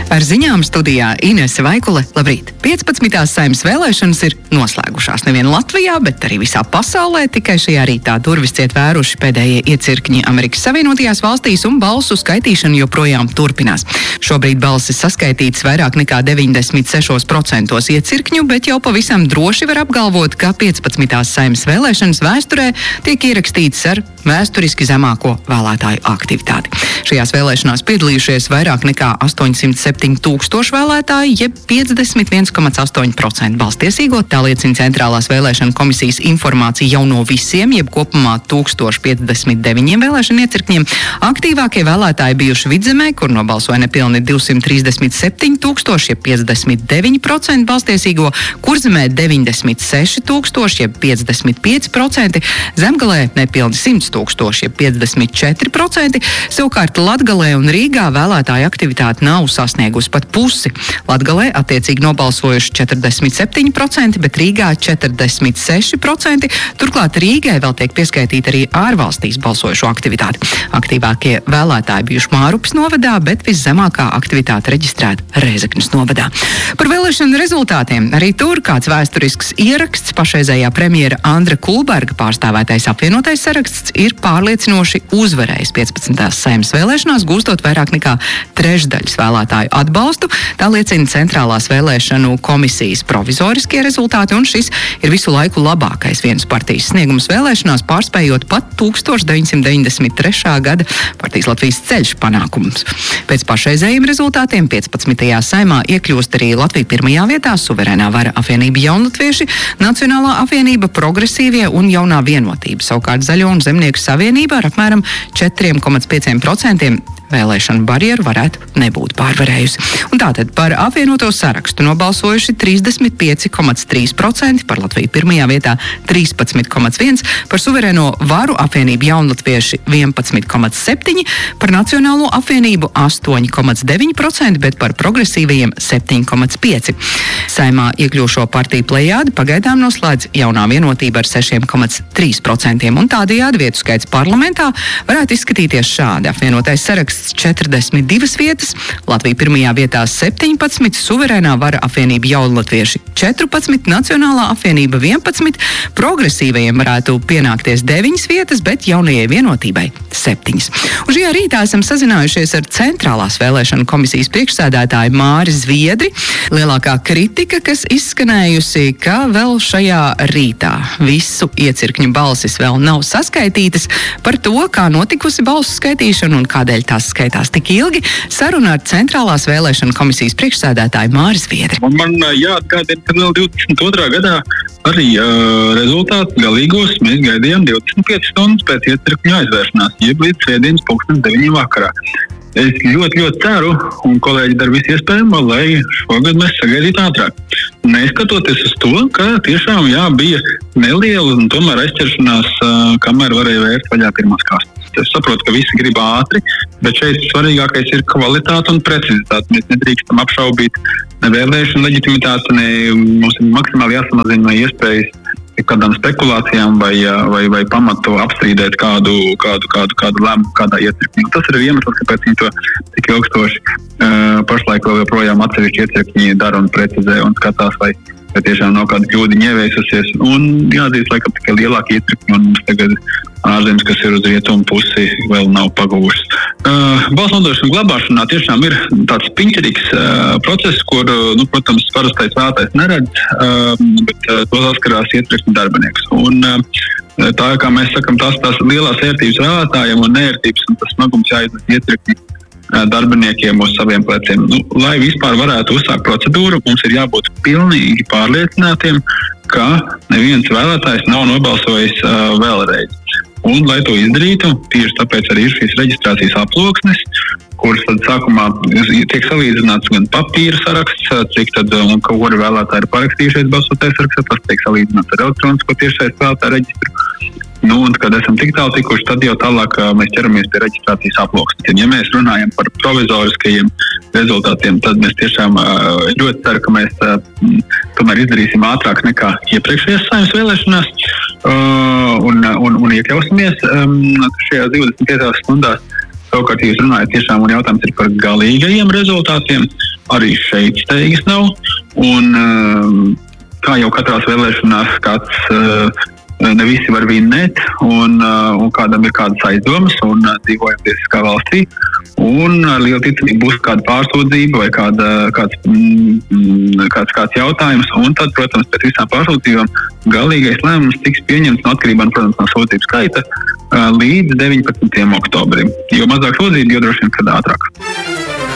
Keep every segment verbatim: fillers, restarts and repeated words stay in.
Ar ziņām studijā Inese Vaikule. Labrīt! piecpadsmitās Saeimas vēlēšanas ir noslēgušās nevien Latvijā, bet arī visā pasaulē. Tikai šajā rītā durvis ciet vēruši pēdējie iecirkņi Amerikas Savienotajās valstīs un balsu skaitīšana joprojām turpinās. Šobrīd balsis saskaitītas vairāk nekā deviņdesmit seši procenti iecirkņu, bet jau pavisam droši var apgalvot, ka piecpadsmitās Saeimas vēlēšanas vēsturē tiek ierakstītas ar vēsturiski zemāko vēlētāju aktivitāti. Šajās vēlēšanās piedalījušies vairāk nekā astoņsimt septiņi tūkstoši vēlētāji, jeb piecdesmit viens komats astoņi procenti balstiesīgo. Tā liecina Centrālās vēlēšana komisijas informācija jau no visiem, jeb kopumā tūkstoš piecdesmit deviņiem vēlēšana iecirkņiem. Aktīvākie vēlētāji bijuši Vidzemē, kur nobalsoja nepilni divsimt trīsdesmit septiņi tūkstoši, jeb piecdesmit deviņi procenti balstiesīgo, Kurzemē deviņdesmit seši tūkstoši, jeb piecdesmit pieci procenti, Zemgalē nepilni simts tūkstoši, jeb piecdesmit četri procenti, savukārt Latgalē un Rīgā vēlētāju aktivitāte nav sasniegusi pat pusi. Latgalē attiecīgi nobalsojuši četrdesmit septiņi procenti, bet Rīgā četrdesmit seši procenti. Turklāt Rīgai vēl tiek pieskaitīta arī ārvalstīs balsojušo aktivitāti. Aktīvākie vēlētāji bijuši Mārupas novadā, bet viszemākā aktivitāte reģistrēta Rēzeknes novadā. Par vēlēšanu rezultātiem arī tur kāds vēsturisks ieraksts. Pašreizējā premjera Andra Kulberga pārstāvētais apvienotais saraksts ir pārliecinoši uzvarējis piecpadsmitās Saeimas vēlēšanās, gūstot vairāk nekā trešdaļas vēlētāju atbalstu. Tā liecina Centrālās vēlēšanu komisijas provizoriskie rezultāti, un šis ir visu laiku labākais vienas partijas sniegums vēlēšanās, pārspējot pat tūkstoš deviņsimt deviņdesmit trešā gada partijas Latvijas ceļš panākums. Pēc pašreizējiem rezultātiem piecpadsmitajā Saeimā iekļūst arī Latvija pirmajā vietā, Suverēnā vara apvienība Jaunatvieši, Nacionālā apvienība Progresīvie un Jaunā vienotība. Savukārt Zaļo un Zemnieku savienība ar apmēram četri komats pieci procenti vēlēšanu barjeru varētu nebūt pārvarējusi. Un tātad par apvienoto sarakstu nobalsojuši trīsdesmit pieci komats trīs procenti, par Latviju pirmajā vietā trīspadsmit komats viens procents, par Suverēno varu apvienību Jaunatvieši vienpadsmit komats septiņi procenti, par Nacionālo apvienību astoņi komats deviņi procenti, bet par progresīvajiem septiņi komats pieci procenti. Saeimā iekļūšo partiju plejādi pagaidām noslēdz Jaunā vienotība ar seši komats trīs procenti, un tādējādi vietu skaits parlamentā varētu izskatīties šādi. Apvienotais saraksts četrdesmit divas vietas, Latvija pirmajā vietā septiņpadsmit, Suverēnā vara apvienība Jaunatvieši četrpadsmit, Nacionālā apvienība vienpadsmit, progresīvajiem varētu pienākties deviņas vietas, bet Jaunajai vienotībai septiņas. Un šajā rītā esam sazinājušies ar Centrālās vēlēšana komisijas priekšsēdētāju Māri Zviedri. Lielākā kritika, kas izskanējusi, ka vēl šajā rītā visu iecirkņu balsis vēl nav saskaitītas, par to, kā notikusi balsu skaitīšana un kādēļ tās skaitās tik ilgi, saruna ar Centrālās vēlēšana komisijas priekšsēdētāju Māri Zviedri. Man jāatgādina, ka vēl divdesmit otrā gadā arī uh, rezultāts galīgos mēs gaidījām divdesmit piecas stundas pēc iecirkņu aizvēršanās, jeb līdz svētdienas pulksten deviņiem vakarā. Es ļoti, ļoti ceru, un kolēģi dara visu iespējamo, lai šogad mēs sagaidītu ātrāk. Neskatoties uz to, ka tiešām jā, bija neliela un tomēr aizķeršanās, kamēr varēja vērt vaļā pirmās kārtas. Es saprotu, ka visi grib ātri, bet šeit svarīgākais ir kvalitāte un precizitāte. Mēs nedrīkstam apšaubīt ne vēlēšanu leģitimitāti, ne mums ir maksimāli jāsamazina iespējas kādām spekulācijām vai, vai, vai pamatu apstrīdēt kādu, kādu, kādu, kādu lēmumu kādā iecirkņī. Tas ir iemesls, kāpēc viņi to tik ilgstoši uh, pašlaik vēl joprojām atsevišķi iecirkņi dara un precizē un skatās, vai, vai tiešām nav kāda kļūdiņa ievēsusies. Un jāatzīst, laikam tikai lielāki iecirkņi un mums tagad ārzemes, kas ir uz rietumu pusi, vēl nav pagūšas. Uh, balsu nodošana glabāšanā tiešām ir tāds piņķerīgs uh, process, kur, nu, protams, parastais vēlētājs neredz, uh, bet uh, to saskarās iecirkņu darbinieks. Un uh, tā, kā mēs sakam, tās, tās lielās ērtības vēlētājiem un neērtības un tas smagums jāiznes iecirkņu uh, darbiniekiem uz saviem pleciem. Nu, lai vispār varētu uzsākt procedūru, mums ir jābūt pilnīgi pārliecinātiem, ka neviens vēlētājs nav nobalsojis uh, vēlreiz. Un, lai to izdarītu, tieši tāpēc arī ir šīs reģistrācijas aploksnes, kuras tad sākumā tiek salīdzināts gan papīra saraksts, cik tad un kuri vēlētāji ir parakstījušies balsoties sarakstā, tas tiek salīdzināts ar elektronisko tiešsaistes vēlētāju reģistru. Nu, un, kad esam tik tālu tikuši, tad jau tālāk mēs ķeramies pie reģistrācijas aploksnes. Ja mēs runājam par provizoriskajiem rezultātiem, tad mēs tiešām ļoti ceru, ka mēs tomēr izdarīsim ātrāk nekā iepriekšējās Saeimas vēlēšanās un, un, un iekļausimies šajās divdesmit piecās stundās. Savukārt, ja jūs runājat tiešām un jautājums ir par galīgajiem rezultātiem, arī šeit steigas nav. Un, kā jau katrās vēlēšanās, kāds ne visi var vinnēt, un, un kādam ir kādas aizdomas, un dzīvojam tiesiskā valstī. Un ar lielu ticamību būs kāda pārsūdzība vai kāda, kāds, kāds, kāds jautājums. Un tad, protams, pēc visām pārsūdzībām galīgais lēmums tiks pieņemts no atkarībā, protams, no sūdzību skaita līdz deviņpadsmitajam oktobrim. Jo mazāk sūdzību, jo droši vien, kad ātrāk.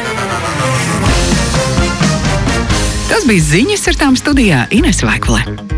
Tas bija ziņas ar tām studijā Inese Vaikule.